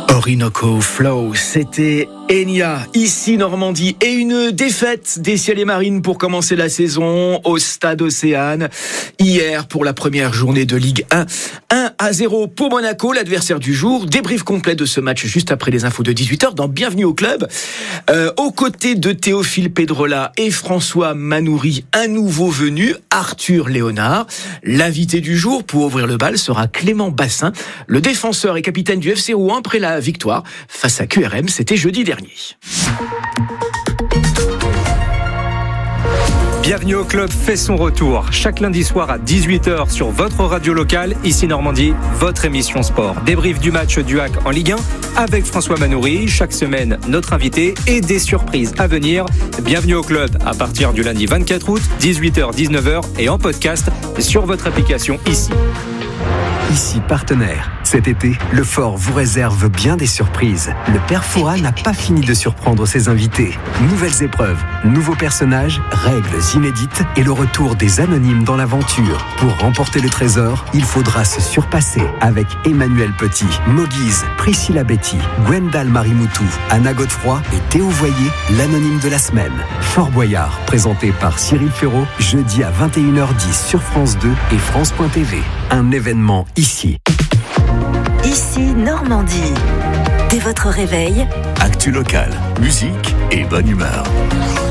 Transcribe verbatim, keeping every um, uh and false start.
Orinoco Flow, c'était Enya, ici Normandie, et une défaite des Ciel et Marines pour commencer la saison au Stade Océane. Hier, pour la première journée de Ligue un, un à zéro pour Monaco, l'adversaire du jour. Débrief complet de ce match juste après les infos de dix-huit heures dans Bienvenue au club. Euh, aux côtés de Théophile Pedrola et François Manoury, un nouveau venu, Arthur Léonard. L'invité du jour pour ouvrir le bal sera Clément Bassin, le défenseur et capitaine du F C Rouen après la victoire face à Q R M, c'était jeudi dernier. Bienvenue au club fait son retour chaque lundi soir à dix-huit heures sur votre radio locale, ici Normandie, votre émission sport. Débrief du match du H A C en Ligue un avec François Manoury, chaque semaine notre invité et des surprises à venir. Bienvenue au club à partir du lundi vingt-quatre août, dix-huit heures dix-neuf heures et en podcast sur votre application ici. Ici partenaire. Cet été, le Fort vous réserve bien des surprises. Le Père Fouras n'a pas fini de surprendre ses invités. Nouvelles épreuves, nouveaux personnages, règles inédites et le retour des anonymes dans l'aventure. Pour remporter le trésor, il faudra se surpasser avec Emmanuel Petit, Moguise, Priscilla Betty, Gwendal Marimoutou, Anna Godefroy et Théo Voyer, l'anonyme de la semaine. Fort Boyard, présenté par Cyril Ferraud, jeudi à vingt et une heures dix sur France deux et France point T V. Un événement ici. Ici Normandie. Dès votre réveil, actu local, musique et bonne humeur.